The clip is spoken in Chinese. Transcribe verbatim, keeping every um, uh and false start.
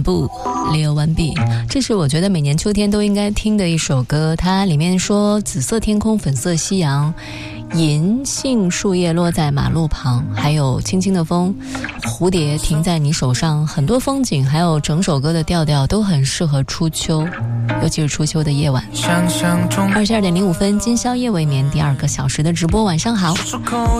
不 Leo One B， 这是我觉得每年秋天都应该听的一首歌。它里面说紫色天空粉色夕阳，银杏树叶落在马路旁，还有轻轻的风，蝴蝶停在你手上，很多风景，还有整首歌的调调都很适合初秋，尤其是初秋的夜晚。二十二点零五分，今宵夜未眠第二个小时的直播，晚上好。